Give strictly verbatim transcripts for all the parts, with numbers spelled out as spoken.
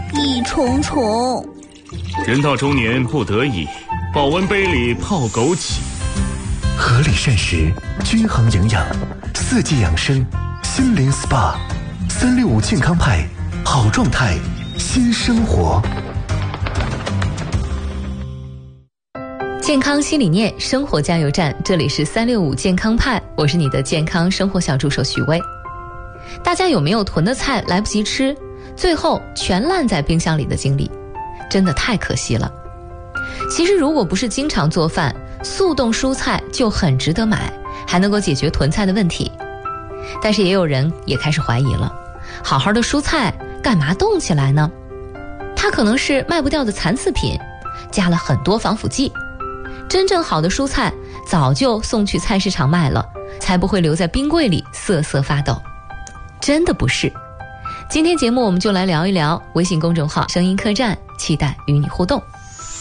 一重重。 人到中年不得已，保温杯里泡枸杞。 合理膳食，均衡营养，四季养生，心灵 S P A， 三六五健康派，好状态，新生活。 健康新理念，生活加油站，这里是三六五健康派，我是你的健康生活小助手许巍。大家有没有囤的菜来不及吃，最后全烂在冰箱里的经历？真的太可惜了。其实如果不是经常做饭，速冻蔬菜就很值得买，还能够解决囤菜的问题。但是也有人也开始怀疑了，好好的蔬菜干嘛冻起来呢？它可能是卖不掉的残次品，加了很多防腐剂。真正好的蔬菜早就送去菜市场卖了，才不会留在冰柜里瑟瑟发抖。真的不是。今天节目我们就来聊一聊微信公众号声音客栈，期待与你互动。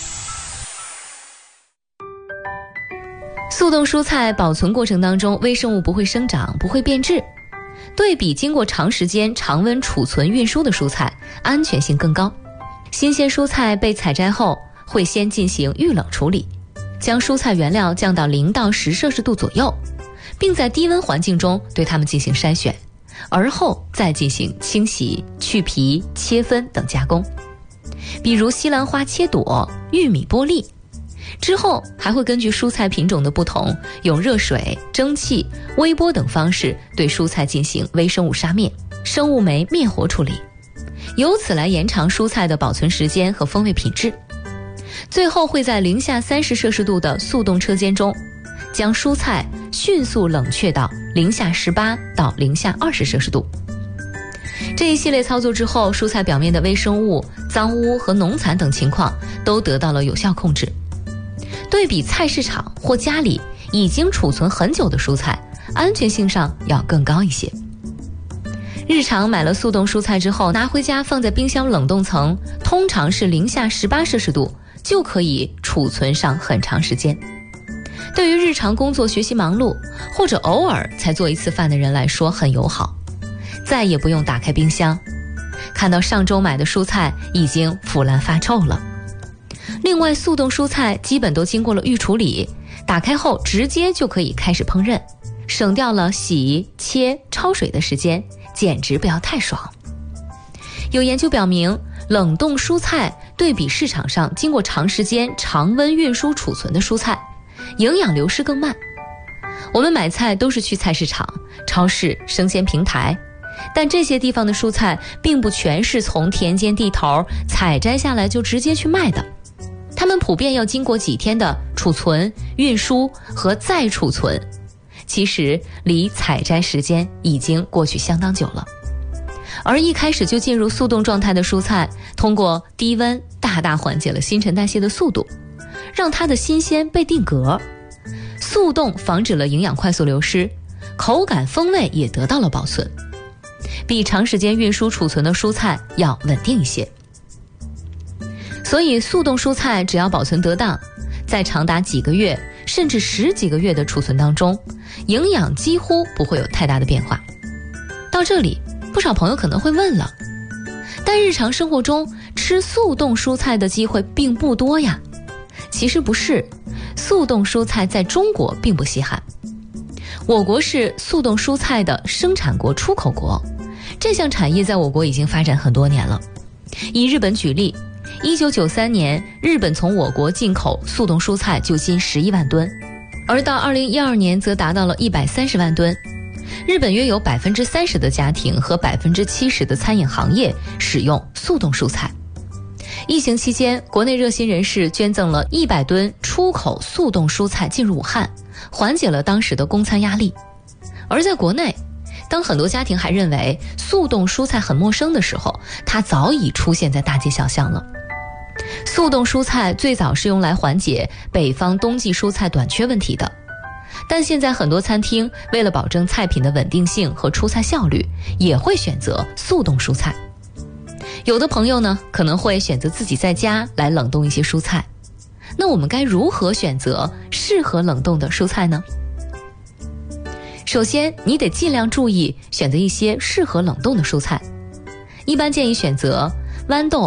速冻蔬菜保存过程当中，微生物不会生长，不会变质，对比经过长时间常温储存运输的蔬菜，安全性更高。新鲜蔬菜被采摘后会先进行预冷处理，将蔬菜原料降到零到十摄氏度左右，并在低温环境中对它们进行筛选，而后再进行清洗、去皮、切分等加工。比如西兰花切朵、玉米剥粒，之后还会根据蔬菜品种的不同，用热水、蒸汽、微波等方式对蔬菜进行微生物杀灭、生物酶灭活处理，由此来延长蔬菜的保存时间和风味品质。最后会在零下三十摄氏度的速冻车间中，将蔬菜迅速冷却到零下十八到零下二十摄氏度。这一系列操作之后，蔬菜表面的微生物、脏污和农残等情况都得到了有效控制。对比菜市场或家里已经储存很久的蔬菜，安全性上要更高一些。日常买了速冻蔬菜之后，拿回家放在冰箱冷冻层，通常是零下十八摄氏度，就可以储存上很长时间。对于日常工作学习忙碌，或者偶尔才做一次饭的人来说很友好，再也不用打开冰箱，看到上周买的蔬菜已经腐烂发臭了。另外，速冻蔬菜基本都经过了预处理，打开后直接就可以开始烹饪，省掉了洗、切、焯水的时间，简直不要太爽。有研究表明，冷冻蔬菜对比市场上经过长时间常温运输储存的蔬菜，营养流失更慢。我们买菜都是去菜市场、超市、生鲜平台，但这些地方的蔬菜并不全是从田间地头采摘下来就直接去卖的，它们普遍要经过几天的储存、运输和再储存，其实离采摘时间已经过去相当久了。而一开始就进入速冻状态的蔬菜，通过低温大大缓解了新陈代谢的速度，让它的新鲜被定格。速冻防止了营养快速流失，口感风味也得到了保存，比长时间运输储存的蔬菜要稳定一些。所以速冻蔬菜只要保存得当，在长达几个月甚至十几个月的储存当中，营养几乎不会有太大的变化。到这里，不少朋友可能会问了，但日常生活中吃速冻蔬菜的机会并不多呀。其实不是，速冻蔬菜在中国并不稀罕。我国是速冻蔬菜的生产国、出口国，这项产业在我国已经发展很多年了。以日本举例，一九九三年，日本从我国进口速冻蔬菜就近十一万吨，而到二零一二年则达到了一百三十万吨。日本约有百分之三十的家庭和百分之七十的餐饮行业使用速冻蔬菜。疫情期间，国内热心人士捐赠了一百吨出口速冻蔬菜进入武汉，缓解了当时的供餐压力。而在国内，当很多家庭还认为速冻蔬菜很陌生的时候，它早已出现在大街小巷了。速冻蔬菜最早是用来缓解北方冬季蔬菜短缺问题的，但现在很多餐厅为了保证菜品的稳定性和出菜效率，也会选择速冻蔬菜。有的朋友呢，可能会选择自己在家来冷冻一些蔬菜。那我们该如何选择适合冷冻的蔬菜呢？首先，你得尽量注意选择一些适合冷冻的蔬菜。一般建议选择豌豆、